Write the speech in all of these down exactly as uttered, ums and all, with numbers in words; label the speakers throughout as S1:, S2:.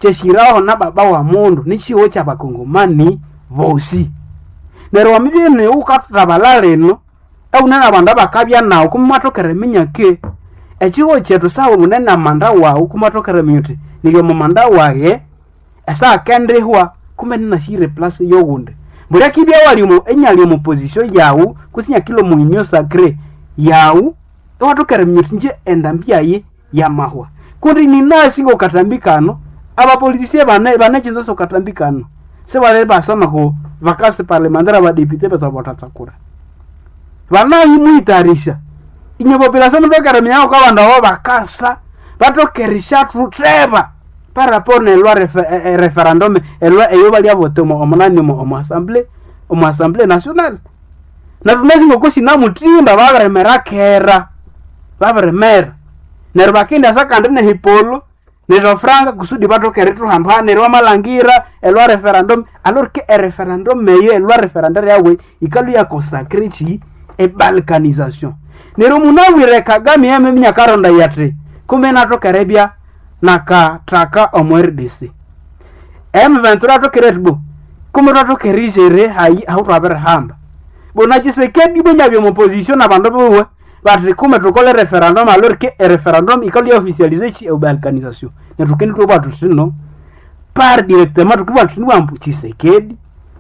S1: cheshiraho na baba wa mundu nichiwo cha bakongomani bosi nero mibine ukatravala leno aunana banda bakabya nawo kumatokere minyake echiwo chetu sawo munena manda wawo kumatokere myuti niyo manda waye esa kendrihwa kumbe nina shire plus yogunde mbura kibya walimo enyali mu position yawo kusinya kilo muinyo sacré yawo watokere myuti nje endambia ye yamahwa kundi ni nasi ngo katambikano aba politiciens bane banacheza so katambikano se wale basama ko vacances parlementaires ba député beto botatsakura bana yimuitarisha inyo population ndokera myao kwa banda ho bakasa batokerisha treva par rapport ne loi refer, referendum e loi eyo bali avoto mo omonani mo omo assemblée omo assemblée nationale na tunazi ngo koshina mutimba babaremera kera babaremera nerbakinda sakandine hipolo nezo franga kusudi batokere tuhambane ro malangira elwa referendum alors que e referendum meyo elwa referendum yawe ikalu ya consacrer chi e balkanisation nero munawire Kagame yame myakaronda yatre kumbe natokere bia naka traka omo R D C M vingt-trois tokeretbo kumbe natokere jere hayi hautwabere hamba bona Tshisekedi bonyabyo mu position abando bwe batri kume tukole referendum alors que e referendum ikalu ya officialiser chi e balkanisation netukeni to batu sino par directement tukiba tunwa mpu Tshisekedi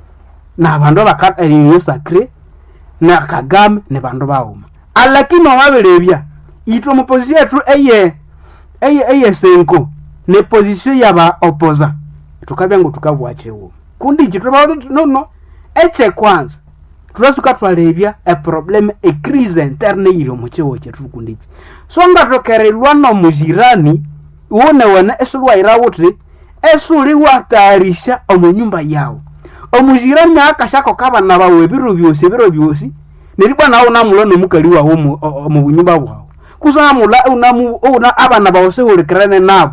S1: na bando bakata erinyo sacré na Kagame ne bando bauma alakini waberebya ito mu position yetu eye eye eye senko ne position yaba opposa tukabya ngo tukabwache wo kundi kitu bawo no no eche kwanza turasuka twarebya a problem e crise interne yiro mu chewo chetu kundi so ngatokerelwa no mujirani uone wana esulwa irawuti esuli watarisha omunyumba yawo omujirani akashako kabana bawe biro byose biro byose niribwa nawo namulo nomukali wawo mu bunyumba bwawo kusamula unamu una abana bawose hulikrane nabo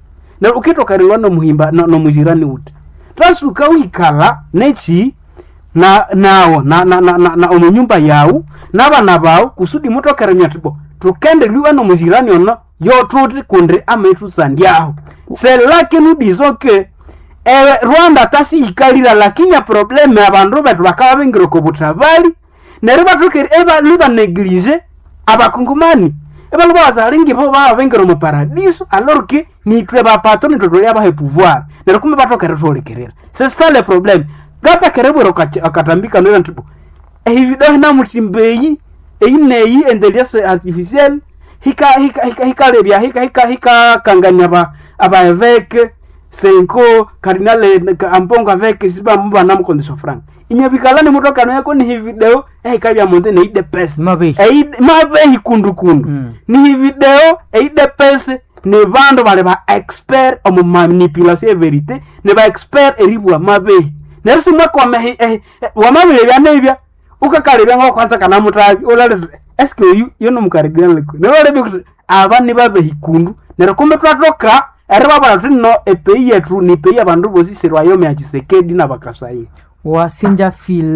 S1: na ukitokerelwa no muhimba no, no mujirani uti trasuka wikala nechi na nawo na na na, na, na omunyumba yawo nabana bawo kusudi mutokeranya tibo tukende liwa no mujirani ono yo tuti kundre ametu sandiaho c'est là que nous disons que eh, Rwanda tasi ikalira lakini ya problème abantu betu bakaba bengiro ko butravali neriba tukeri eba liba négliger abakungumani eba liba wazaringi bo ba bengiro mu paradiso alors que ni treba patoni toto yaba he pouvoir nerikumbe batokere tolekerera c'est ça le problème gata kerebero akatambika no ntibo evido na mutimbeyi eineyi intelligence artificielle hika hika hika hika lebya hika hika hika kanganya ba aba avec cinco cardinal amponga avec siba mba na mkondiso frank inyabikalane mutoka no yako ni hi video eh kabya monte ne ide pesa
S2: mabe
S1: eh mabe hikundu kundu mm. ni hi video eh ide pesa ne bando bale ba expert o manipulation vérité ne ba expert eribwa mabe nerso mwako me eh wamabile bya nebya ukakale bya ngo kwanza kana mutabi olale est-ce que you you no mukarigana liko ne wale bi abani babe hikundu nero kumbe twatoka ereba bala tino e pays yetu ni pays abandu bosi serwa yo me Tshisekedi na bakasai
S2: wasinja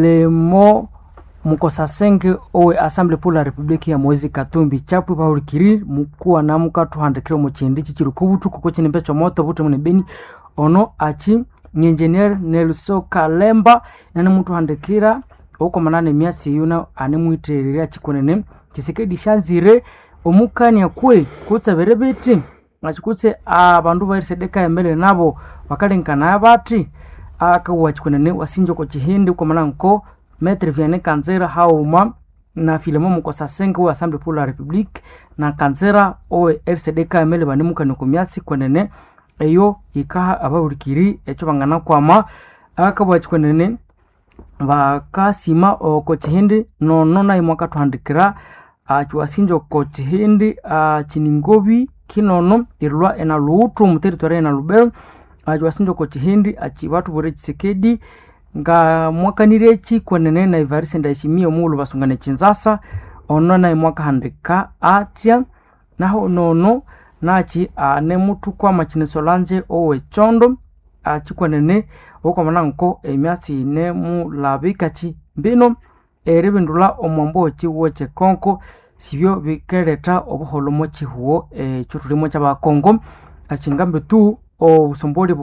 S2: filemo mukosa senge owe Assemblée pour la République ya Moise Katumbi chapu pa urikiri mukuwa na muka two hundred kilo muchindi chichiru kubutu kuko chinembe chomoto butu mune beni ono achi ni engineer Nelson Kalemba nane mutu handikira oko manane miasi yuna anemuiterera chikonene Tshisekedi shanzire omukani akwe kutsa berebeti achikutse abandu barisedeka embele nabo bakalenkana abati akawa chikonene wasinjo ko chihindi ko mananko Maître Vianney Kanzera hauma na filemo mukosa senga wa Assemblée pour la République na Kanzera o R C D K emele banimukani ko miasi konene eyo ikaha abawurikiri echo bangana kwama akawa chikonene bakasima oko chihindi no nona imwaka twandikira achiwasinjo ko chihindi chiningobi kinono irwa ena luutu mu territory na Lubero achiwasinjo ko chihindi achi watu bore Tshisekedi nga mwaka nirechi kwenene na Evariste Ndayishimiye mulu basungane Kinshasa onona imwaka handika atya naho nono nachi ane mutu kwa machine Solange owe chondo achikwenene oko mananko emyasi ne mu labikachi bino erebindula omwambo chiwoche konko sibyo bikereta obuholomo chihuo e chutulimo chaba Kongo achingambe tu o usomboli